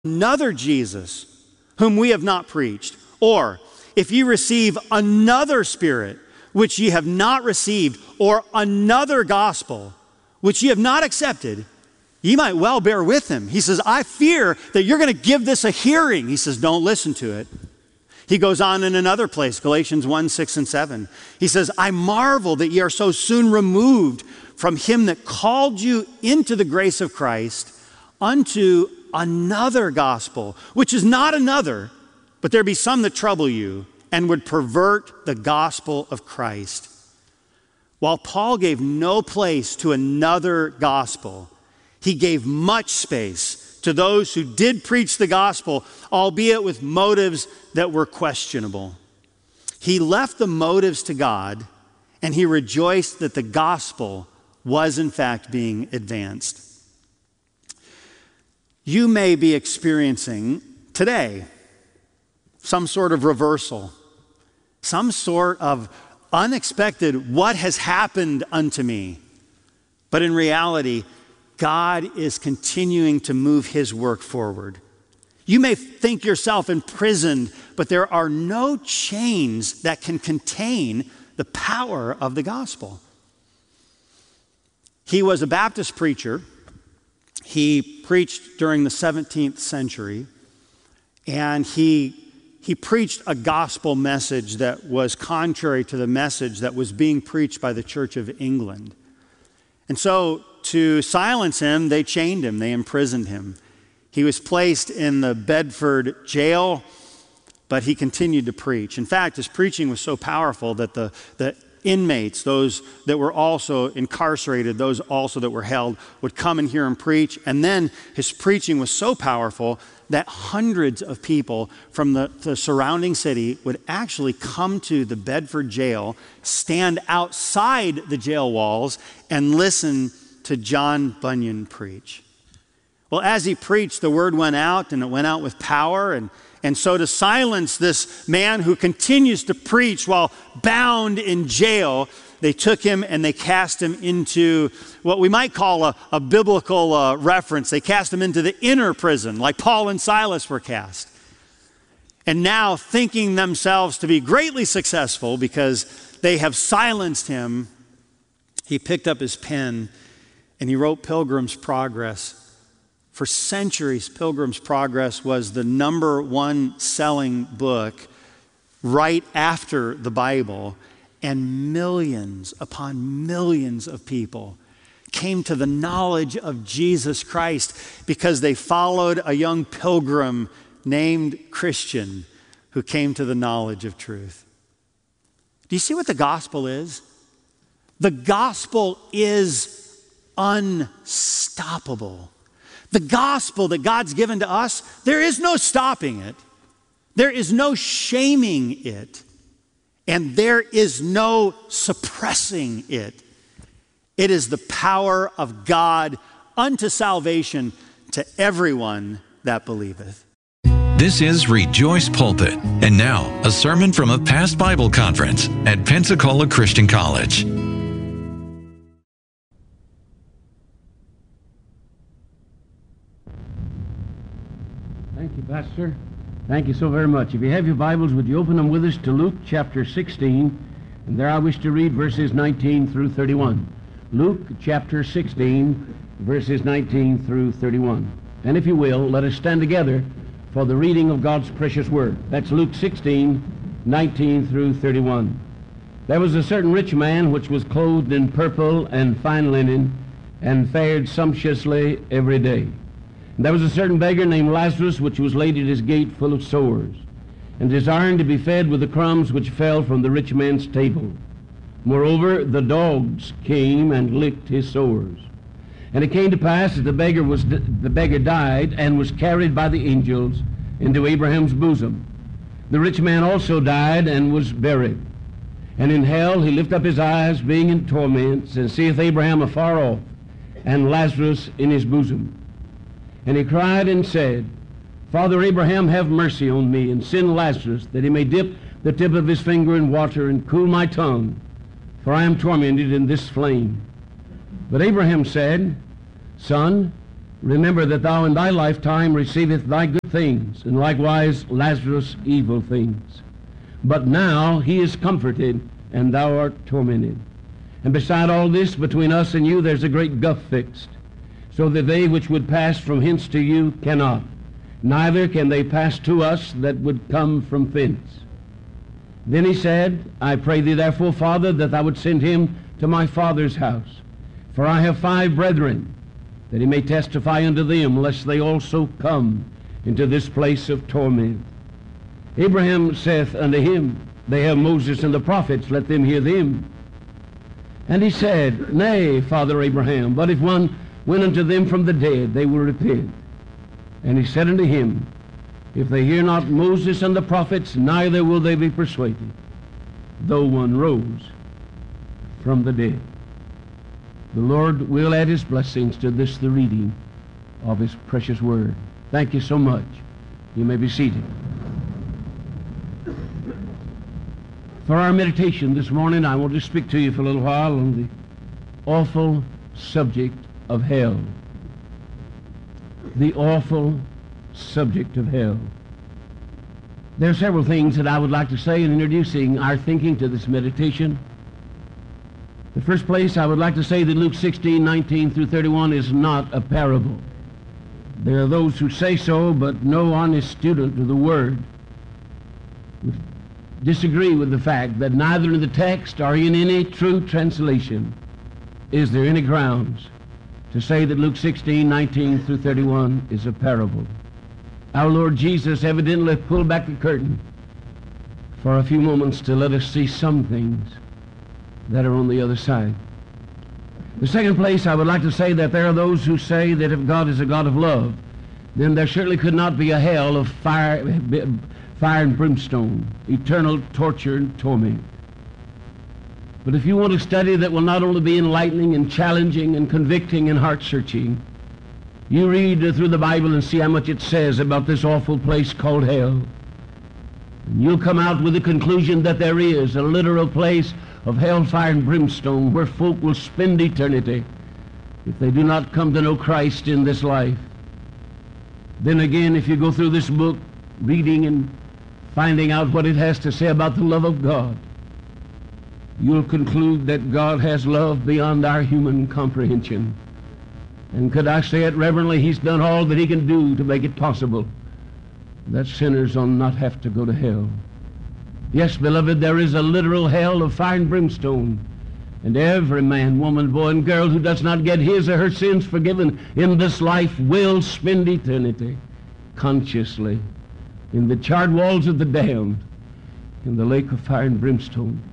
another Jesus, whom we have not preached, or if ye receive another Spirit, which ye have not received, or another gospel, which ye have not accepted, ye might well bear with him. He says, I fear that you're going to give this a hearing. He says, don't listen to it. He goes on in another place, Galatians 1, 6 and 7. He says, I marvel that ye are so soon removed from him that called you into the grace of Christ unto another gospel, which is not another, but there be some that trouble you and would pervert the gospel of Christ. While Paul gave no place to another gospel, he gave much space to those who did preach the gospel, albeit with motives that were questionable. He left the motives to God, and he rejoiced that the gospel was in fact being advanced. You may be experiencing today some sort of reversal, some sort of unexpected, what has happened unto me? But in reality, God is continuing to move his work forward. You may think yourself imprisoned, but there are no chains that can contain the power of the gospel. He was a Baptist preacher. He preached during the 17th century, and he preached a gospel message that was contrary to the message that was being preached by the Church of England. And so to silence him, they chained him, they imprisoned him. He was placed in the Bedford jail, but he continued to preach. In fact, his preaching was so powerful that the inmates, those that were also incarcerated, those also that were held, would come and hear him preach. And then his preaching was so powerful that hundreds of people from the surrounding city would actually come to the Bedford jail, stand outside the jail walls, and listen to John Bunyan preach. Well, as he preached, the word went out, and it went out with power. And so to silence this man who continues to preach while bound in jail, they took him and they cast him into what we might call a biblical reference. They cast him into the inner prison, like Paul and Silas were cast. And now, thinking themselves to be greatly successful because they have silenced him, he picked up his pen and he wrote Pilgrim's Progress. For centuries, Pilgrim's Progress was the number one selling book right after the Bible, and millions upon millions of people came to the knowledge of Jesus Christ because they followed a young pilgrim named Christian who came to the knowledge of truth. Do you see what the gospel is? The gospel is unstoppable. The gospel that God's given to us, there is no stopping it. There is no shaming it. And there is no suppressing it. It is the power of God unto salvation to everyone that believeth. This is Rejoice Pulpit. And now, a sermon from a past Bible conference at Pensacola Christian College. Thank you, Pastor. Thank you so very much. If you have your Bibles, would you open them with us to Luke chapter 16? And there I wish to read verses 19 through 31. Luke chapter 16, verses 19 through 31. And if you will, let us stand together for the reading of God's precious word. That's Luke 16, 19 through 31. There was a certain rich man which was clothed in purple and fine linen, and fared sumptuously every day. And there was a certain beggar named Lazarus, which was laid at his gate full of sores, and desiring to be fed with the crumbs which fell from the rich man's table. Moreover, the dogs came and licked his sores. And it came to pass that the beggar died and was carried by the angels into Abraham's bosom. The rich man also died and was buried. And in hell he lift up his eyes, being in torments, and seeth Abraham afar off, and Lazarus in his bosom. And he cried and said, Father Abraham, have mercy on me, and send Lazarus, that he may dip the tip of his finger in water and cool my tongue, for I am tormented in this flame. But Abraham said, Son, Remember that thou in thy lifetime receivest thy good things, and likewise Lazarus evil things. But now he is comforted, and thou art tormented. And beside all this, between us and you, there's a great gulf fixed, so that they which would pass from hence to you cannot, neither can they pass to us that would come from thence. Then he said, I pray thee therefore, Father, that thou would send him to my father's house. For I have 5 brethren, that he may testify unto them, lest they also come into this place of torment. Abraham saith unto him, They have Moses and the prophets, let them hear them. And he said, Nay, Father Abraham, but if one went unto them from the dead, they will repent. And he said unto him, If they hear not Moses and the prophets, neither will they be persuaded, though one rose from the dead. The Lord will add his blessings to this, the reading of his precious word. Thank you so much. You may be seated. For our meditation this morning, I want to speak to you for a little while on the awful subject of hell. The awful subject of hell. There are several things that I would like to say in introducing our thinking to this meditation. The first place, I would like to say that Luke 16:19 through 31 is not a parable. There are those who say so, but no honest student of the Word would disagree with the fact that neither in the text or in any true translation is there any grounds to say that Luke 16:19 through 31 is a parable. Our Lord Jesus evidently pulled back the curtain for a few moments to let us see some things that are on the other side. The second place, I would like to say that there are those who say that if God is a God of love, then there certainly could not be a hell of fire and brimstone, eternal torture and torment. But if you want a study that will not only be enlightening and challenging and convicting and heart-searching, you read through the Bible and see how much it says about this awful place called hell. And you'll come out with the conclusion that there is a literal place of hellfire and brimstone where folk will spend eternity if they do not come to know Christ in this life. Then again, if you go through this book, reading and finding out what it has to say about the love of God, you'll conclude that God has love beyond our human comprehension. And could I say it reverently, he's done all that he can do to make it possible that sinners will not have to go to hell. Yes, beloved, there is a literal hell of fire and brimstone. And every man, woman, boy, and girl who does not get his or her sins forgiven in this life will spend eternity consciously in the charred walls of the damned in the lake of fire and brimstone.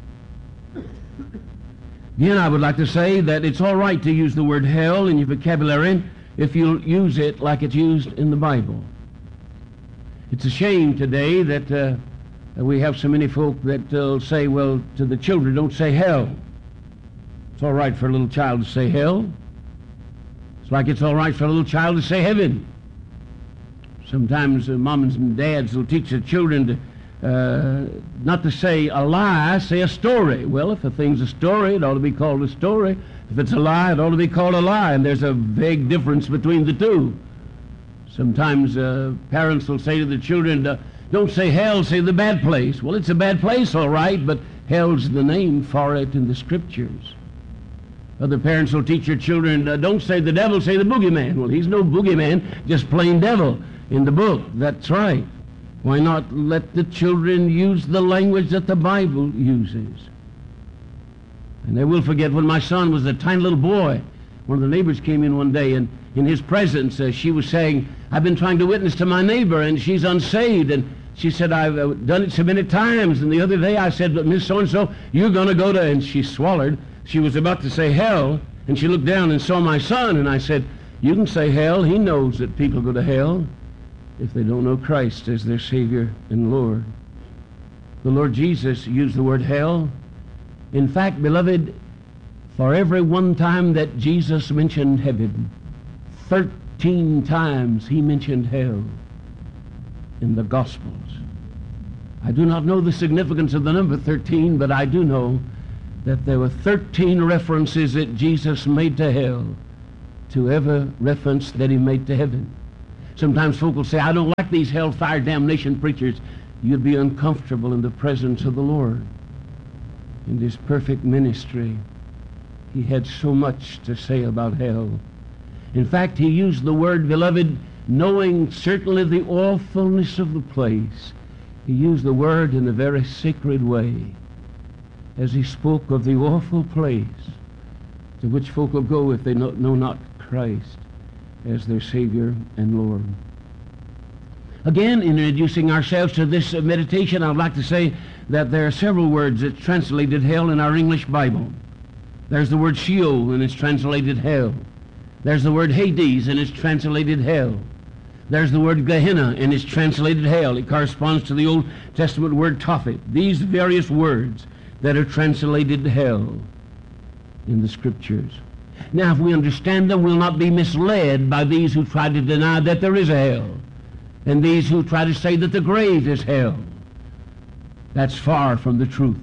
Again, I would like to say that it's all right to use the word hell in your vocabulary if you'll use it like it's used in the Bible. It's a shame today that we have so many folk that say, well, to the children, don't say hell. It's all right for a little child to say hell. It's like it's all right for a little child to say heaven. Sometimes moms and dads will teach their children to not to say a lie, say a story. Well, if a thing's a story, it ought to be called a story. If it's a lie, it ought to be called a lie. And there's a vague difference between the two. Sometimes parents will say to the children, don't say hell, say the bad place. Well, it's a bad place, all right, but hell's the name for it in the Scriptures. Other parents will teach their children, don't say the devil, say the boogeyman. Well, he's no boogeyman, just plain devil in the book. That's right. Why not let the children use the language that the Bible uses? And they will forget when my son was a tiny little boy. One of the neighbors came in one day, and in his presence, she was saying, I've been trying to witness to my neighbor, and she's unsaved. And she said, I've done it so many times. And the other day I said, but Miss So-and-so, you're going to go to, and she swallowed. She was about to say hell, and she looked down and saw my son, and I said, you can say hell. He knows that people go to hell if they don't know Christ as their Savior and Lord. The Lord Jesus used the word hell. In fact, beloved, for every one time that Jesus mentioned heaven, 13 times he mentioned hell in the Gospels. I do not know the significance of the number 13, but I do know that there were 13 references that Jesus made to hell to every reference that he made to heaven. Sometimes folk will say, I don't like these hellfire damnation preachers. You'd be uncomfortable in the presence of the Lord. In this perfect ministry, he had so much to say about hell. In fact, he used the word, beloved, knowing certainly the awfulness of the place. He used the word in a very sacred way as he spoke of the awful place to which folk will go if they know not Christ as their Savior and Lord. Again, in introducing ourselves to this meditation, I'd like to say that there are several words that translated hell in our English Bible. There's the word Sheol, and it's translated hell. There's the word Hades, and it's translated hell. There's the word Gehenna, and it's translated hell. It corresponds to the Old Testament word Tophet. These various words that are translated hell in the Scriptures. Now, if we understand them, we'll not be misled by these who try to deny that there is a hell, and these who try to say that the grave is hell. That's far from the truth.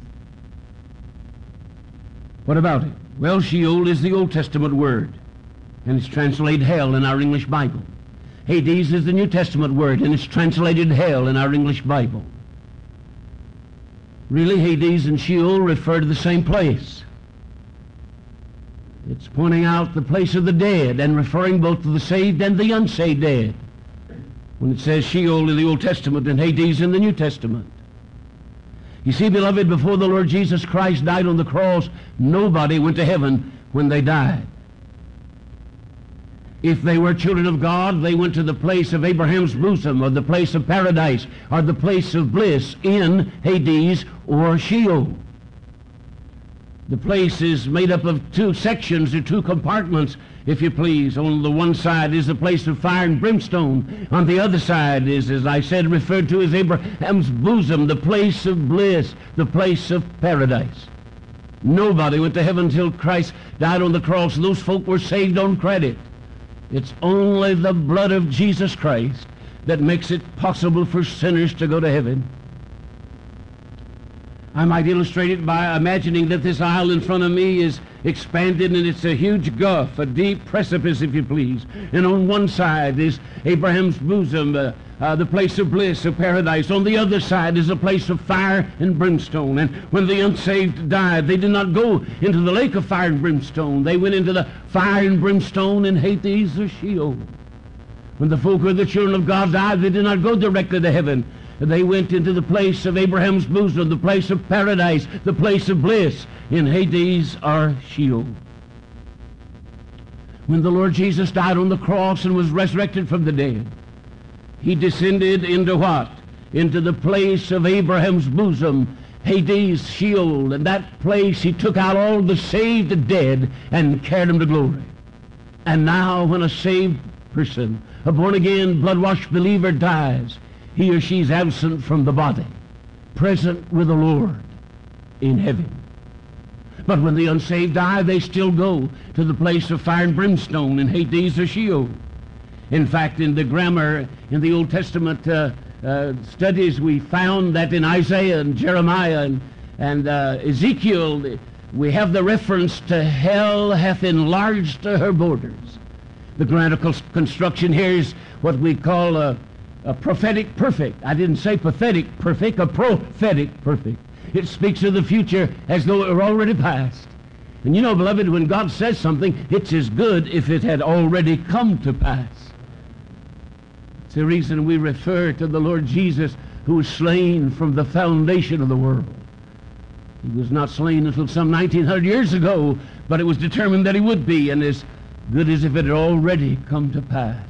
What about it? Well, Sheol is the Old Testament word, and it's translated hell in our English Bible. Hades is the New Testament word, and it's translated hell in our English Bible. Really, Hades and Sheol refer to the same place. It's pointing out the place of the dead and referring both to the saved and the unsaved dead when it says Sheol in the Old Testament and Hades in the New Testament. You see, beloved, before the Lord Jesus Christ died on the cross, nobody went to heaven when they died. If they were children of God, they went to the place of Abraham's bosom, or the place of paradise, or the place of bliss in Hades or Sheol. The place is made up of two sections or two compartments, if you please. On the one side is the place of fire and brimstone. On the other side is, as I said, referred to as Abraham's bosom, the place of bliss, the place of paradise. Nobody went to heaven until Christ died on the cross. Those folk were saved on credit. It's only the blood of Jesus Christ that makes it possible for sinners to go to heaven. I might illustrate it by imagining that this aisle in front of me is expanded, and it's a huge gulf, a deep precipice, if you please. And on one side is Abraham's bosom, the place of bliss, of paradise. On the other side is a place of fire and brimstone. And when the unsaved died, they did not go into the lake of fire and brimstone. They went into the fire and brimstone in Hades or Sheol. When the folk of the children of God died, they did not go directly to heaven. They went into the place of Abraham's bosom, the place of paradise, the place of bliss in Hades or Sheol. When the Lord Jesus died on the cross and was resurrected from the dead, he descended into what? Into the place of Abraham's bosom, Hades, Sheol. And that place he took out all the saved dead and carried them to glory. And now when a saved person, a born-again, blood-washed believer dies, he or she is absent from the body, present with the Lord in heaven. But when the unsaved die, they still go to the place of fire and brimstone in Hades or Sheol. In fact, in the grammar in the Old Testament studies, we found that in Isaiah and Jeremiah and Ezekiel, we have the reference to hell hath enlarged her borders. The grammatical construction here is what we call a prophetic perfect. I didn't say pathetic perfect, a prophetic perfect. It speaks of the future as though it were already past. And you know, beloved, when God says something, it's as good if it had already come to pass. It's the reason we refer to the Lord Jesus, who was slain from the foundation of the world. He was not slain until some 1900 years ago, but it was determined that he would be, and as good as if it had already come to pass.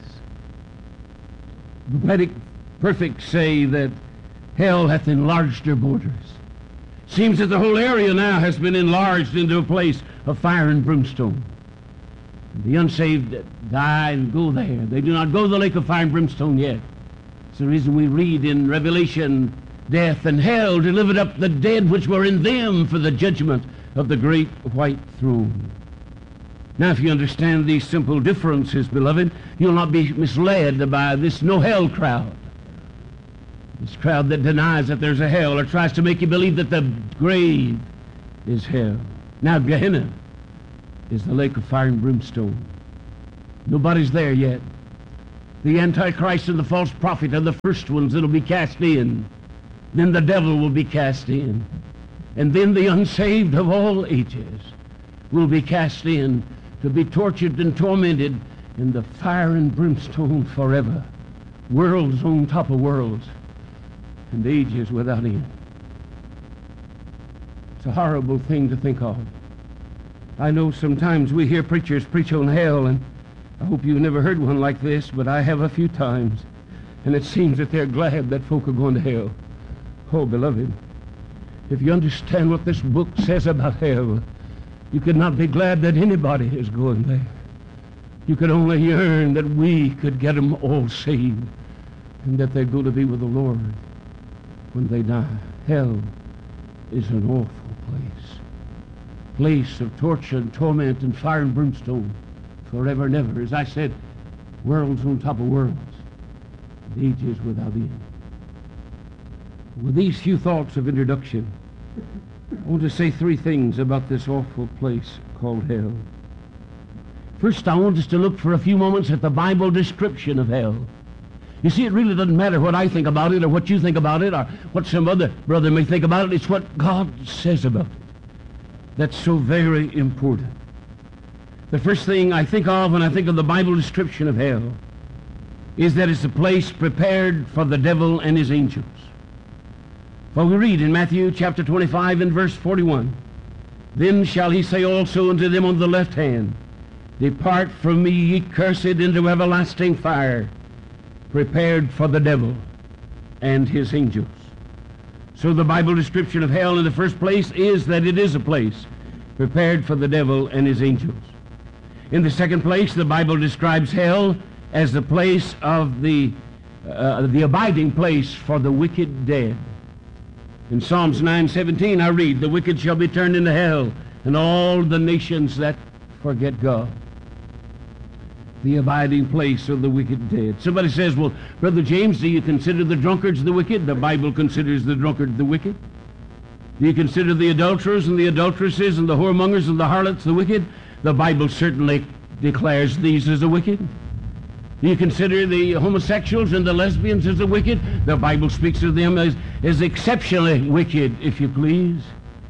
The prophetic perfect say that hell hath enlarged her borders. Seems that the whole area now has been enlarged into a place of fire and brimstone. The unsaved die and go there. They do not go to the lake of fire and brimstone yet. It's the reason we read in Revelation, death and hell delivered up the dead which were in them for the judgment of the great white throne. Now, if you understand these simple differences, beloved, you'll not be misled by this no hell crowd. This crowd that denies that there's a hell or tries to make you believe that the grave is hell. Now, Gehenna is the lake of fire and brimstone. Nobody's there yet. The Antichrist and the false prophet are the first ones that'll be cast in. Then the devil will be cast in. And then the unsaved of all ages will be cast in to be tortured and tormented in the fire and brimstone forever. Worlds on top of worlds and ages without end. It's a horrible thing to think of. I know sometimes we hear preachers preach on hell, and I hope you've never heard one like this, but I have a few times, and it seems that they're glad that folk are going to hell. Oh, beloved, if you understand what this book says about hell, you could not be glad that anybody is going there. You could only yearn that we could get them all saved and that they'd go to be with the Lord when they die. Hell is an awful place of torture and torment and fire and brimstone forever and ever. As I said, worlds on top of worlds, and ages without end. With these few thoughts of introduction, I want to say three things about this awful place called hell. First, I want us to look for a few moments at the Bible description of hell. You see, it really doesn't matter what I think about it or what you think about it or what some other brother may think about it. It's what God says about it that's so very important. The first thing I think of when I think of the Bible description of hell is that it's a place prepared for the devil and his angels. For we read in Matthew chapter 25 and verse 41, "Then shall he say also unto them on the left hand, Depart from me, ye cursed, into everlasting fire, prepared for the devil and his angels." So the Bible description of hell in the first place is that it is a place prepared for the devil and his angels. In the second place, the Bible describes hell as the place of the abiding place for the wicked dead. In Psalms 9:17 I read, "The wicked shall be turned into hell, and all the nations that forget God." The abiding place of the wicked dead. Somebody says, "Well, Brother James, do you consider the drunkards the wicked?" The Bible considers the drunkard the wicked. Do you consider the adulterers and the adulteresses and the whoremongers and the harlots the wicked? The Bible certainly declares these as the wicked. Do you consider the homosexuals and the lesbians as the wicked? The Bible speaks of them as exceptionally wicked, if you please.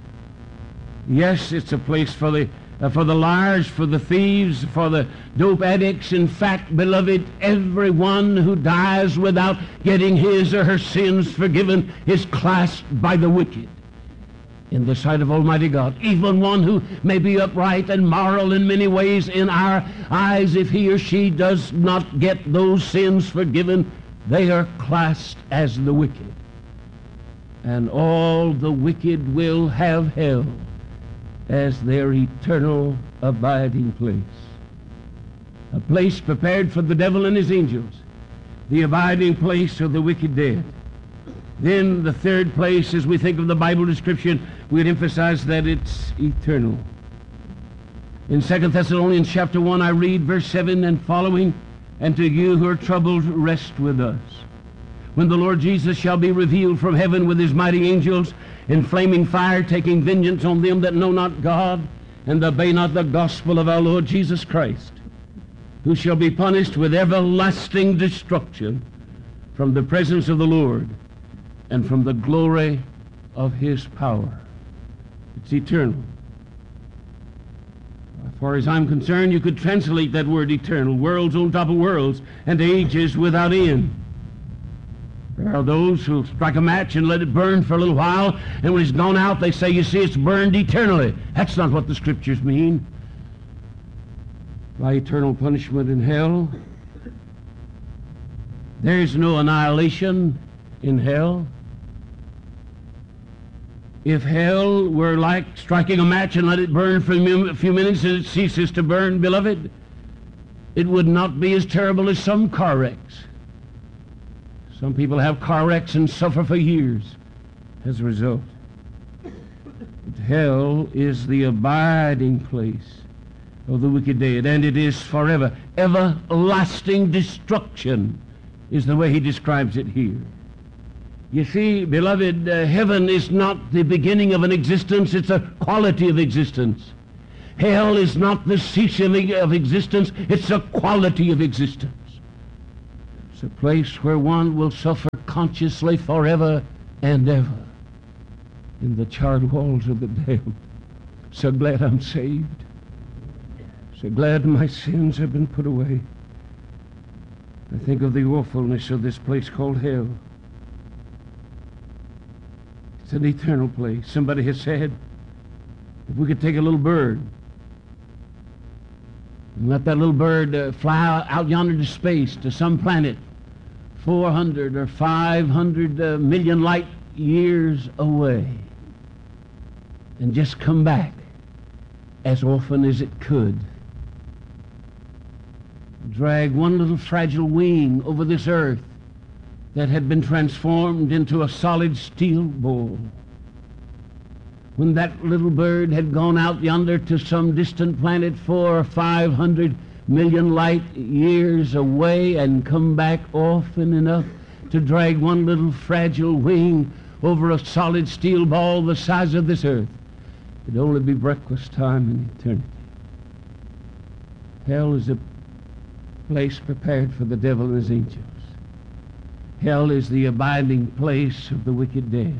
Yes, it's a place for the liars, for the thieves, for the dope addicts. In fact, beloved, everyone who dies without getting his or her sins forgiven is classed by the wicked in the sight of Almighty God. Even one who may be upright and moral in many ways in our eyes, if he or she does not get those sins forgiven, they are classed as the wicked. And all the wicked will have hell as their eternal abiding place. A place prepared for the devil and his angels. The abiding place of the wicked dead. Then the third place, as we think of the Bible description, we'd emphasize that it's eternal. In 2 Thessalonians chapter 1, I read verse 7 and following, "And to you who are troubled, rest with us. When the Lord Jesus shall be revealed from heaven with his mighty angels, in flaming fire, taking vengeance on them that know not God, and obey not the gospel of our Lord Jesus Christ, who shall be punished with everlasting destruction from the presence of the Lord and from the glory of his power." It's eternal. As far as I'm concerned, you could translate that word eternal, worlds on top of worlds, and ages without end. There are those who strike a match and let it burn for a little while, and when it's gone out, they say, "You see, it's burned eternally." That's not what the Scriptures mean by eternal punishment in hell. There's no annihilation in hell. If hell were like striking a match and let it burn for a few minutes and it ceases to burn, beloved, it would not be as terrible as some car wrecks. Some people have car wrecks and suffer for years as a result. But hell is the abiding place of the wicked dead, and it is forever. Everlasting destruction is the way he describes it here. You see, beloved, heaven is not the beginning of an existence, it's a quality of existence. Hell is not the ceasing of existence, it's a quality of existence. It's a place where one will suffer consciously forever and ever in the charred walls of the damned. So glad I'm saved. So glad my sins have been put away. I think of the awfulness of this place called hell. It's an eternal place. Somebody has said, if we could take a little bird and let that little bird fly out yonder to space, to some planet 400 or 500 million light years away, and just come back as often as it could, drag one little fragile wing over this earth that had been transformed into a solid steel ball. When that little bird had gone out yonder to some distant planet 400 or 500 million light years away and come back often enough to drag one little fragile wing over a solid steel ball the size of this earth, it'd only be breakfast time in eternity. Hell is a place prepared for the devil and his angels. Hell is the abiding place of the wicked dead.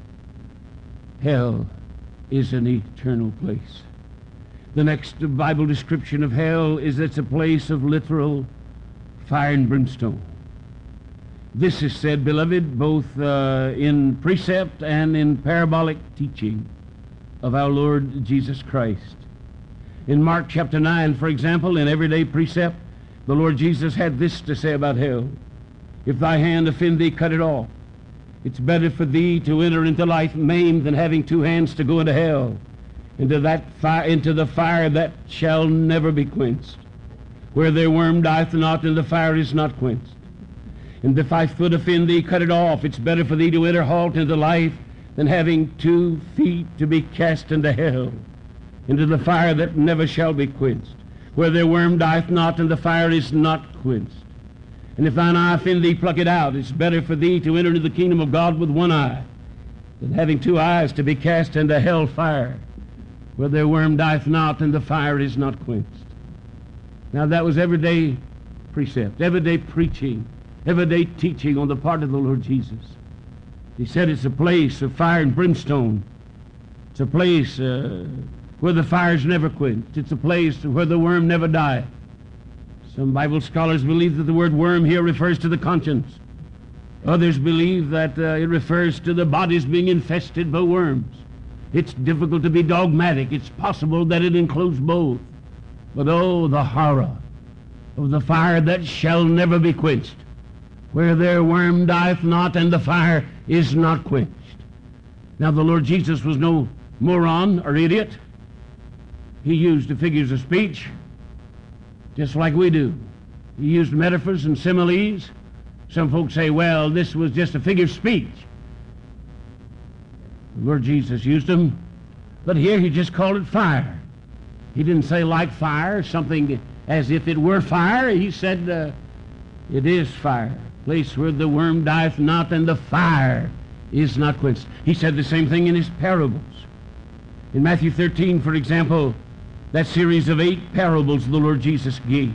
Hell is an eternal place. The next Bible description of hell is it's a place of literal fire and brimstone. This is said, beloved, both in precept and in parabolic teaching of our Lord Jesus Christ. In Mark chapter 9, for example, in everyday precept, the Lord Jesus had this to say about hell. If thy hand offend thee, cut it off. It's better for thee to enter into life maimed than having two hands to go into hell, into the fire that shall never be quenched, where their worm dieth not and the fire is not quenched. And if thy foot offend thee, cut it off. It's better for thee to enter halt into life than having 2 feet to be cast into hell, into the fire that never shall be quenched, where their worm dieth not and the fire is not quenched. And if thine eye offend thee, pluck it out. It's better for thee to enter into the kingdom of God with one eye than having 2 eyes to be cast into hell fire, where their worm dieth not and the fire is not quenched. Now that was everyday precept, everyday preaching, everyday teaching on the part of the Lord Jesus. He said it's a place of fire and brimstone. It's a place where the fire's never quenched. It's a place where the worm never dieth. Some Bible scholars believe that the word worm here refers to the conscience. Others believe that it refers to the bodies being infested by worms. It's difficult to be dogmatic. It's possible that it includes both. But oh, the horror of the fire that shall never be quenched, where their worm dieth not and the fire is not quenched. Now the Lord Jesus was no moron or idiot. He used the figures of speech just like we do. He used metaphors and similes. Some folks say, well, this was just a figure of speech. The Lord Jesus used them, but here he just called it fire. He didn't say like fire, something as if it were fire. He said it is fire, place where the worm dieth not and the fire is not quenched. He said the same thing in his parables. In Matthew 13, for example, that series of 8 parables the Lord Jesus gave.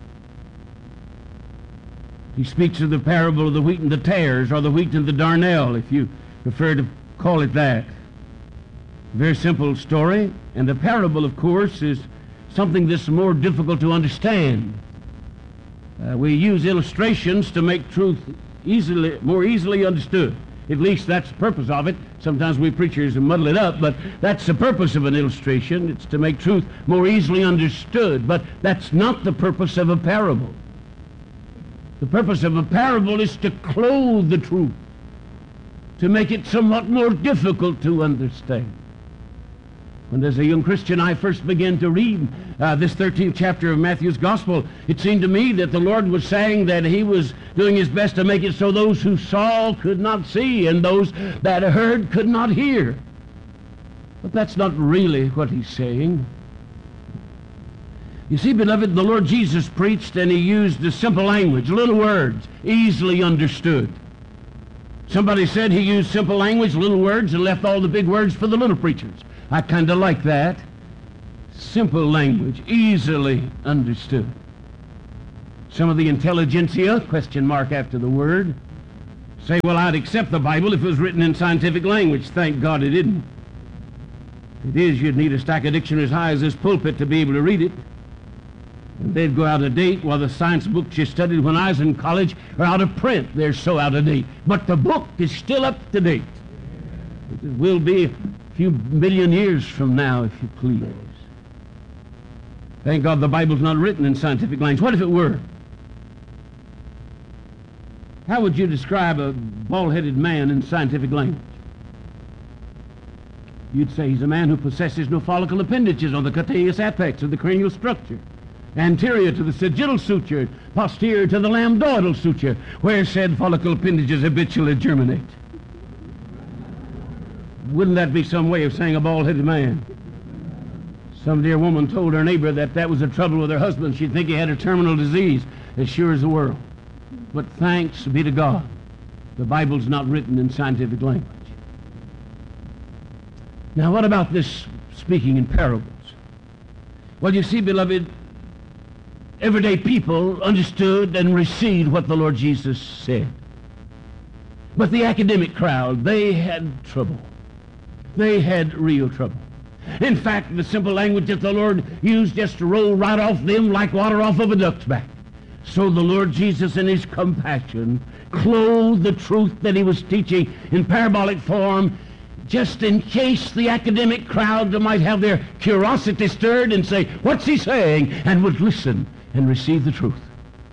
He speaks of the parable of the wheat and the tares, or the wheat and the darnel, if you prefer to call it that. Very simple story, and the parable, of course, is something that's more difficult to understand. We use illustrations to make truth more easily understood. At least that's the purpose of it. Sometimes we preachers muddle it up, but that's the purpose of an illustration. It's to make truth more easily understood, but that's not the purpose of a parable. The purpose of a parable is to clothe the truth, to make it somewhat more difficult to understand. When as a young Christian I first began to read this 13th chapter of Matthew's Gospel, it seemed to me that the Lord was saying that he was doing his best to make it so those who saw could not see and those that heard could not hear. But that's not really what he's saying. You see, beloved, the Lord Jesus preached and he used the simple language, little words, easily understood. Somebody said he used simple language, little words, and left all the big words for the little preachers. I kind of like that. simple language, easily understood. Some of the intelligentsia, question mark after the word, say, well, I'd accept the Bible if it was written in scientific language. Thank God it isn't. If it is, you'd need a stack of dictionaries as high as this pulpit to be able to read it. And they'd go out of date, while the science books you studied when I was in college are out of print. They're so out of date. But the book is still up to date. It will be a few million years from now, if you please. Thank God the Bible's not written in scientific language. What if it were? How would you describe a bald-headed man in scientific language? You'd say he's a man who possesses no follicle appendages on the cutaneous apex of the cranial structure, anterior to the sagittal suture, posterior to the lambdoidal suture, where said follicle appendages habitually germinate. Wouldn't that be some way of saying a bald-headed man? Some dear woman told her neighbor that was the trouble with her husband. She'd think he had a terminal disease, as sure as the world. But thanks be to God, the Bible's not written in scientific language. Now, what about this speaking in parables? Well, you see, beloved, everyday people understood and received what the Lord Jesus said. But the academic crowd, they had trouble. They had real trouble. In fact, the simple language that the Lord used just rolled right off them like water off of a duck's back. So the Lord Jesus, in his compassion, clothed the truth that he was teaching in parabolic form, just in case the academic crowd might have their curiosity stirred and say, what's he saying? And would listen and receive the truth.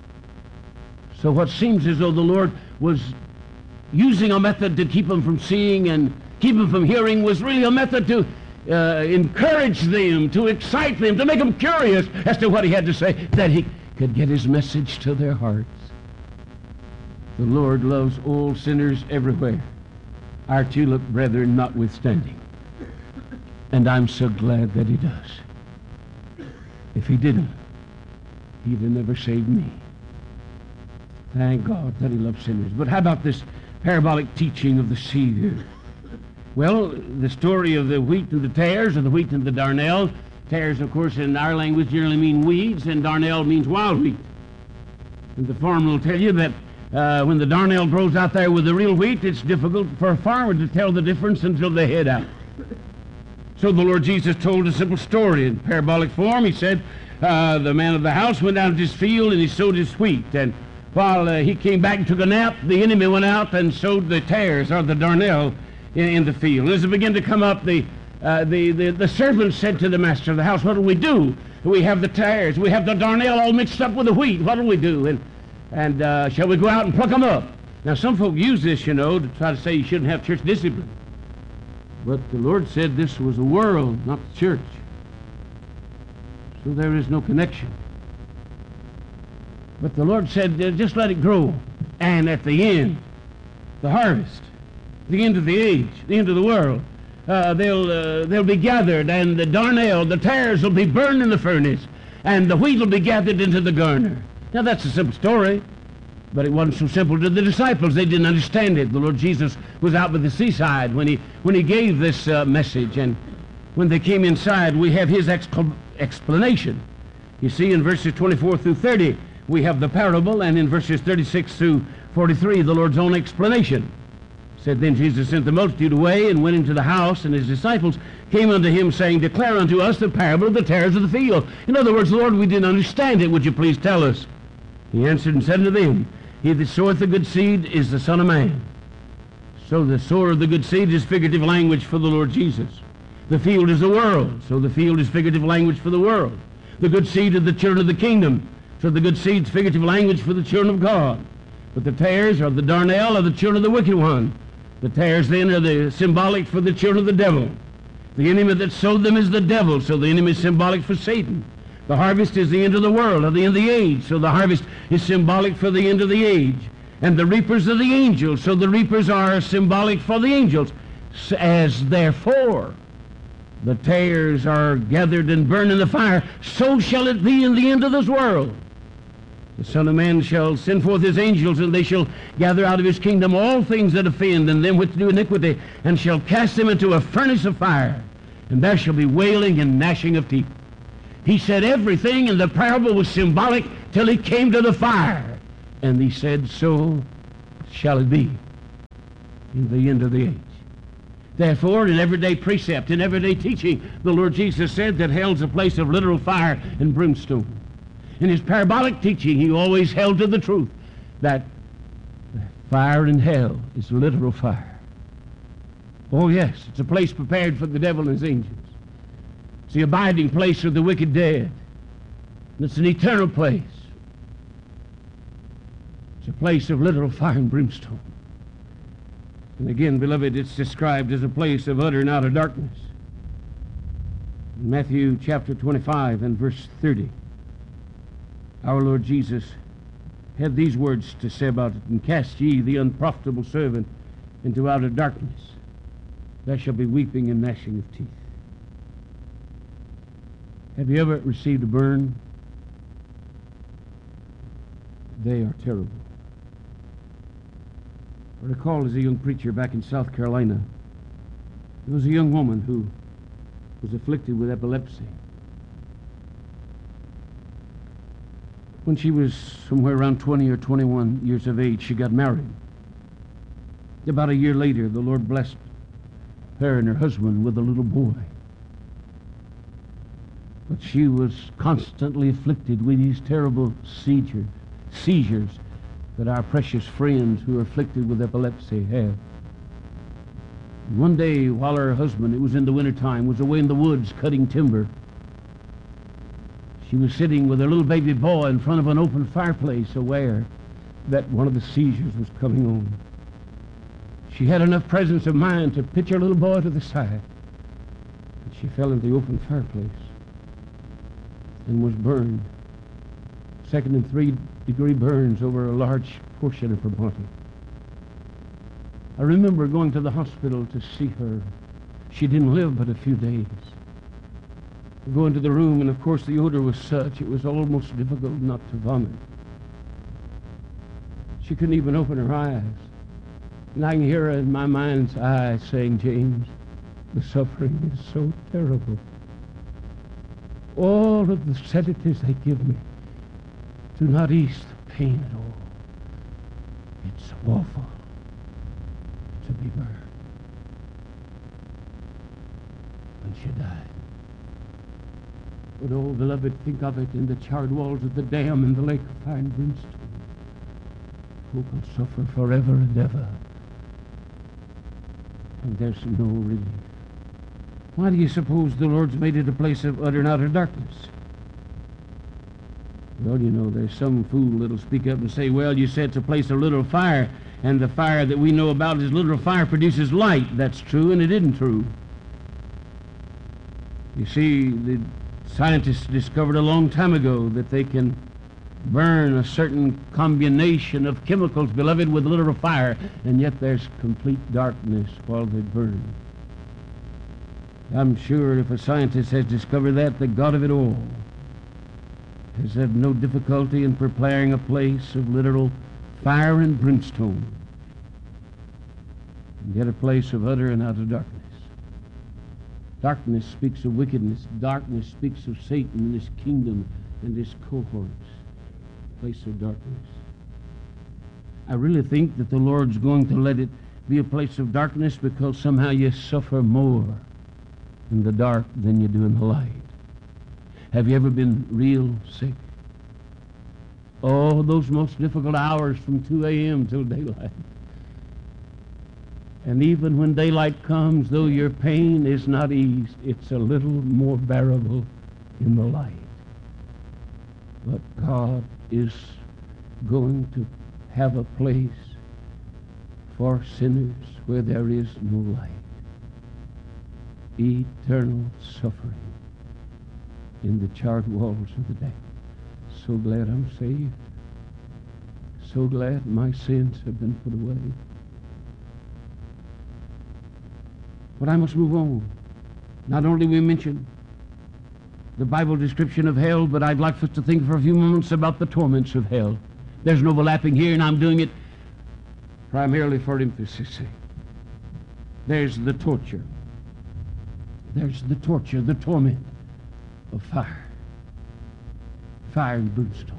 So what seems as though the Lord was using a method to keep them from seeing and keep them from hearing was really a method to encourage them, to excite them, to make them curious as to what he had to say, that he could get his message to their hearts. The Lord loves all sinners everywhere, our tulip brethren notwithstanding. And I'm so glad that he does. If he didn't, he'd have never saved me. Thank God that he loves sinners. But how about this parabolic teaching of the seed? Well, the story of the wheat and the tares, or the wheat and the darnel. Tares, of course, in our language generally mean weeds, and darnel means wild wheat. And the farmer will tell you that when the darnel grows out there with the real wheat, it's difficult for a farmer to tell the difference until they head out. So the Lord Jesus told a simple story in parabolic form. He said, the man of the house went out to his field and he sowed his wheat. And while he came back and took a nap, the enemy went out and sowed the tares, or the darnel, in the field. As it began to come up, the servant said to the master of the house, what do we do? We have the tares, we have the darnel all mixed up with the wheat. What do we do? And shall we go out and pluck them up? Now, some folk use this, to try to say you shouldn't have church discipline. But the Lord said this was the world, not the church. So there is no connection. But the Lord said, just let it grow. And at the end, the harvest, the end of the age, the end of the world, they'll be gathered, and the darnel, the tares, will be burned in the furnace, and the wheat will be gathered into the garner. Now, that's a simple story, but it wasn't so simple to the disciples. They didn't understand it. The Lord Jesus was out by the seaside when he gave this message, and when they came inside, we have his explanation. You see, in verses 24 through 30, we have the parable, and in verses 36 through 43, the Lord's own explanation. Said, then Jesus sent the multitude away and went into the house, and his disciples came unto him, saying, declare unto us the parable of the tares of the field. In other words, Lord, we didn't understand it. Would you please tell us? He answered and said unto them, he that soweth the good seed is the Son of Man. So the sower of the good seed is figurative language for the Lord Jesus. The field is the world, so the field is figurative language for the world. The good seed are the children of the kingdom, so the good seed is figurative language for the children of God. But the tares, or the darnel, are the children of the wicked one. The tares then are the symbolic for the children of the devil. The enemy that sowed them is the devil, so the enemy is symbolic for Satan. The harvest is the end of the world, or the end of the age, so the harvest is symbolic for the end of the age. And the reapers are the angels, so the reapers are symbolic for the angels. As therefore the tares are gathered and burned in the fire, so shall it be in the end of this world. The Son of Man shall send forth his angels, and they shall gather out of his kingdom all things that offend, and them which do iniquity, and shall cast them into a furnace of fire. And there shall be wailing and gnashing of teeth. He said everything in the parable was symbolic till he came to the fire. And he said, so shall it be in the end of the age. Therefore, in everyday precept, in everyday teaching, the Lord Jesus said that hell's a place of literal fire and brimstone. In his parabolic teaching, he always held to the truth that fire in hell is literal fire. Oh yes, it's a place prepared for the devil and his angels. It's the abiding place of the wicked dead. And it's an eternal place. It's a place of literal fire and brimstone. And again, beloved, it's described as a place of utter and outer darkness. In Matthew chapter 25 and verse 30, our Lord Jesus had these words to say about it, and cast ye the unprofitable servant into outer darkness. There shall be weeping and gnashing of teeth. Have you ever received a burn? They are terrible. I recall as a young preacher back in South Carolina, there was a young woman who was afflicted with epilepsy. When she was somewhere around 20 or 21 years of age, she got married. About a year later, the Lord blessed her and her husband with a little boy. But she was constantly afflicted with these terrible seizures that our precious friends who are afflicted with epilepsy have. One day, while her husband, it was in the wintertime, was away in the woods cutting timber, she was sitting with her little baby boy in front of an open fireplace, aware that one of the seizures was coming on. She had enough presence of mind to pitch her little boy to the side. And she fell into the open fireplace and was burned. 2nd and 3rd-degree burns over a large portion of her body. I remember going to the hospital to see her. She didn't live but a few days. I go into the room, and of course the odor was such, it was almost difficult not to vomit. She couldn't even open her eyes. And I can hear her in my mind's eye saying, James, the suffering is so terrible. All of the sedatives they give me do not ease the pain at all. It's awful to be burned. And she died. But oh, beloved, think of it in the charred walls of the dam in the lake of fire and brimstone. Who will suffer forever and ever. And there's no relief. Why do you suppose the Lord's made it a place of utter and outer darkness? Well, you know, there's some fool that'll speak up and say, well, you said it's a place of literal fire, and the fire that we know about is literal fire produces light. That's true, and it isn't true. You see, the scientists discovered a long time ago that they can burn a certain combination of chemicals, beloved, with literal fire, and yet there's complete darkness while they burn. I'm sure if a scientist has discovered that, the God of it all has had no difficulty in preparing a place of literal fire and brimstone, and yet a place of utter and outer darkness. Darkness speaks of wickedness. Darkness speaks of Satan and his kingdom and his cohorts. Place of darkness. I really think that the Lord's going to let it be a place of darkness because somehow you suffer more in the dark than you do in the light. Have you ever been real sick? Oh, those most difficult hours from 2 a.m. till daylight. And even when daylight comes, though your pain is not eased, it's a little more bearable in the light. But God is going to have a place for sinners where there is no light. Eternal suffering in the charred walls of the day. So glad I'm saved. So glad my sins have been put away. But I must move on. Not only we mention the Bible description of hell, but I'd like us to think for a few moments about the torments of hell. There's no overlapping here, and I'm doing it primarily for emphasis' sake. There's the torture. There's the torture, the torment of fire. fire and brimstone.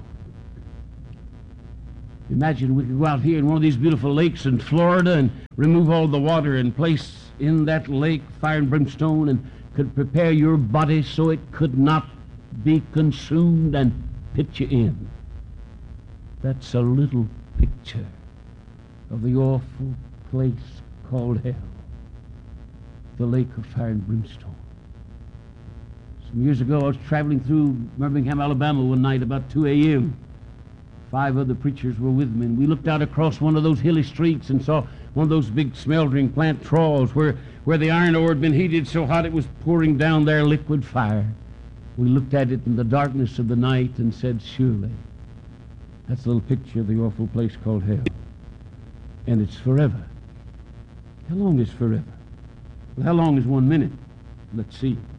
Imagine we could go out here in one of these beautiful lakes in Florida and remove all the water and place in that lake fire and brimstone, and could prepare your body so it could not be consumed and put you in. That's a little picture of the awful place called hell, the lake of fire and brimstone. Some years ago, I was traveling through Birmingham, Alabama one night about 2 a.m. 5 other preachers were with me, and we looked out across one of those hilly streets and saw one of those big smeltering plant troughs where the iron ore had been heated so hot it was pouring down there liquid fire. We looked at it in the darkness of the night and said, surely, that's a little picture of the awful place called hell. And it's forever. How long is forever? Well, how long is 1 minute? Let's see.